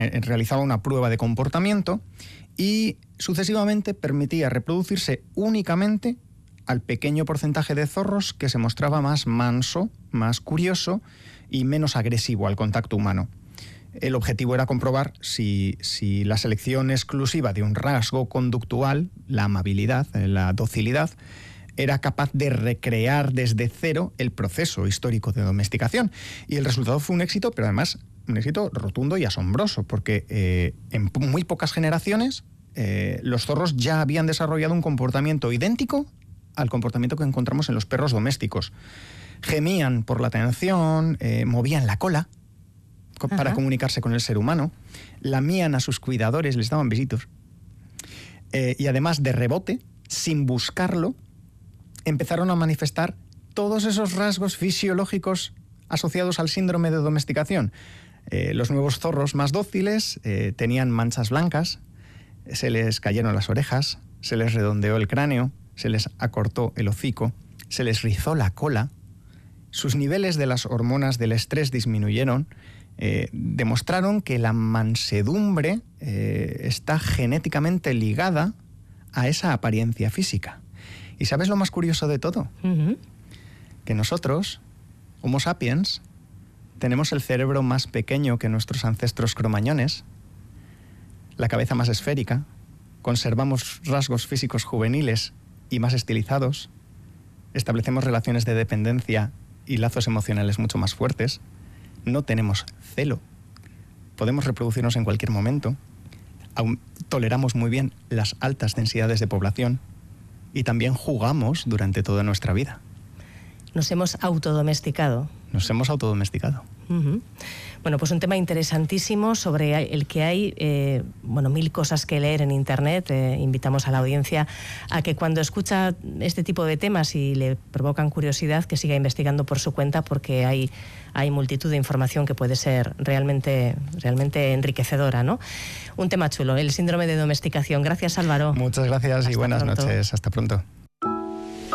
realizaba una prueba de comportamiento y sucesivamente permitía reproducirse únicamente al pequeño porcentaje de zorros que se mostraba más manso, más curioso y menos agresivo al contacto humano. El objetivo era comprobar si la selección exclusiva de un rasgo conductual, la amabilidad, la docilidad, era capaz de recrear desde cero el proceso histórico de domesticación. Y el resultado fue un éxito, pero además un éxito rotundo y asombroso, porque en muy pocas generaciones los zorros ya habían desarrollado un comportamiento idéntico al comportamiento que encontramos en los perros domésticos. Gemían por la atención, movían la cola para comunicarse con el ser humano, lamían a sus cuidadores, les daban besitos. Y además, de rebote, sin buscarlo, empezaron a manifestar todos esos rasgos fisiológicos asociados al síndrome de domesticación. Los nuevos zorros más dóciles tenían manchas blancas, se les cayeron las orejas, se les redondeó el cráneo, se les acortó el hocico, se les rizó la cola, sus niveles de las hormonas del estrés disminuyeron, demostraron que la mansedumbre está genéticamente ligada a esa apariencia física. ¿Y sabes lo más curioso de todo? Que nosotros, Homo sapiens, tenemos el cerebro más pequeño que nuestros ancestros cromañones, la cabeza más esférica, conservamos rasgos físicos juveniles y más estilizados, establecemos relaciones de dependencia y lazos emocionales mucho más fuertes, no tenemos celo, podemos reproducirnos en cualquier momento, toleramos muy bien las altas densidades de población y también jugamos durante toda nuestra vida. Nos hemos autodomesticado. Nos hemos autodomesticado. Bueno, pues un tema interesantísimo sobre el que hay 1000 cosas que leer en Internet. Invitamos a la audiencia a que cuando escucha este tipo de temas y le provocan curiosidad, que siga investigando por su cuenta, porque hay multitud de información que puede ser realmente enriquecedora, ¿no? Un tema chulo, el síndrome de domesticación. Gracias, Álvaro. Muchas gracias y buenas noches. Hasta pronto.